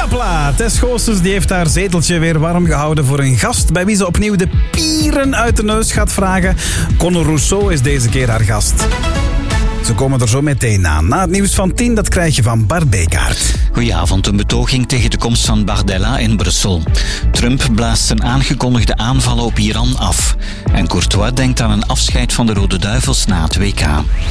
Japla! Tess Goossens die heeft haar zeteltje weer warm gehouden voor een gast bij wie ze opnieuw de pieren uit de neus gaat vragen. Conor Rousseau is deze keer haar gast. Ze komen er zo meteen aan. Na het nieuws van 10, dat krijg je van Bart Bekaert. Goedenavond. Een betoging tegen de komst van Bardella in Brussel. Trump blaast zijn aangekondigde aanvallen op Iran af. En Courtois denkt aan een afscheid van de Rode Duivels na het WK.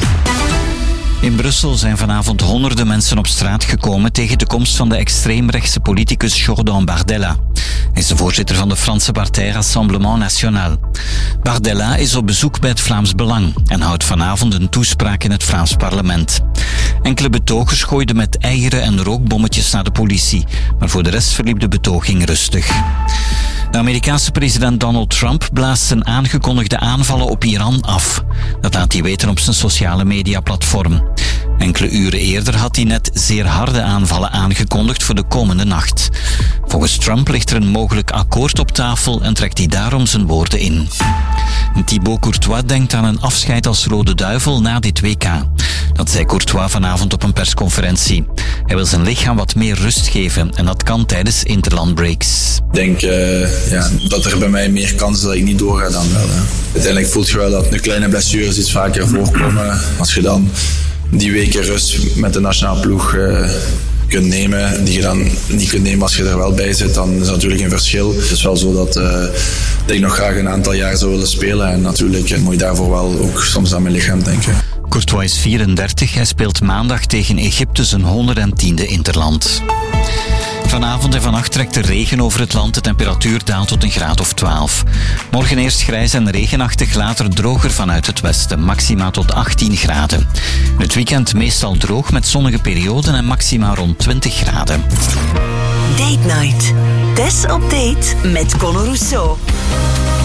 In Brussel zijn vanavond honderden mensen op straat gekomen tegen de komst van de extreemrechtse politicus Jordan Bardella. Hij is de voorzitter van de Franse partij Rassemblement National. Bardella is op bezoek bij het Vlaams Belang en houdt vanavond een toespraak in het Vlaams parlement. Enkele betogers gooiden met eieren en rookbommetjes naar de politie, maar voor de rest verliep de betoging rustig. De Amerikaanse president Donald Trump blaast zijn aangekondigde aanvallen op Iran af. Dat laat hij weten op zijn sociale mediaplatform. Enkele uren eerder had hij net zeer harde aanvallen aangekondigd voor de komende nacht. Volgens Trump ligt er een mogelijk akkoord op tafel en trekt hij daarom zijn woorden in. Thibaut Courtois denkt aan een afscheid als Rode Duivel na dit WK. Dat zei Courtois vanavond op een persconferentie. Hij wil zijn lichaam wat meer rust geven en dat kan tijdens interlandbreaks. Ik denk dat er bij mij meer kans is dat ik niet doorga dan wel. Uiteindelijk voelt je wel dat de kleine blessures iets vaker voorkomen. Als je dan die weken rust met de nationale ploeg kunt nemen, die je dan niet kunt nemen als je er wel bij zit, dan is dat natuurlijk een verschil. Het is wel zo dat ik nog graag een aantal jaar zou willen spelen en natuurlijk moet je daarvoor wel ook soms aan mijn lichaam denken. Courtois is 34, hij speelt maandag tegen Egypte zijn 110e interland. Vanavond en vannacht trekt de regen over het land. De temperatuur daalt tot een graad of 12. Morgen eerst grijs en regenachtig, later droger vanuit het westen. Maxima tot 18 graden. In het weekend meestal droog met zonnige perioden en maxima rond 20 graden. Date Night. Tess op date met Conor Rousseau.